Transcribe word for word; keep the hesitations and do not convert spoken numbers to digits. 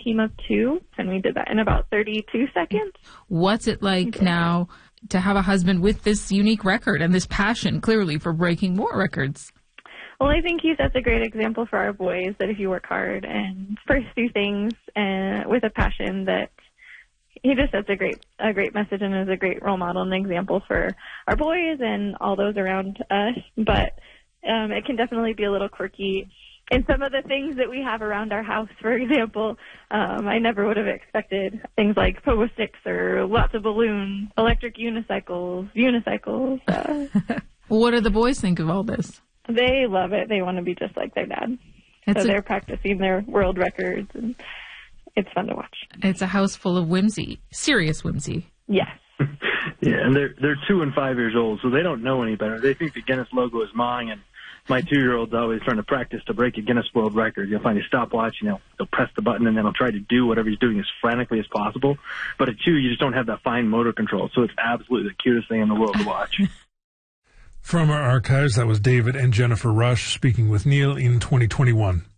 team of two, and we did that in about thirty-two seconds. What's it like yeah. now to have a husband with this unique record and this passion, clearly, for breaking more records? Well, I think he sets a great example for our boys that if you work hard and pursue things uh, with a passion, that he just sets a great a great message and is a great role model and example for our boys and all those around us. But um, it can definitely be a little quirky in some of the things that we have around our house. For example, um, I never would have expected things like pogo sticks or lots of balloons, electric unicycles, unicycles. Uh. What do the boys think of all this? They love it. They want to be just like their dad. It's so a, they're practicing their world records, and it's fun to watch. It's a house full of whimsy, serious whimsy. Yes. Yeah, and they're they're two and five years old, so they don't know any better. They think the Guinness logo is mine, and my two-year-old's always trying to practice to break a Guinness World Record. You'll find a stopwatch, you know, he'll press the button, and then he'll try to do whatever he's doing as frantically as possible. But at two, you just don't have that fine motor control, so it's absolutely the cutest thing in the world to watch. From our archives, that was David and Jennifer Rush speaking with Neil in twenty twenty-one.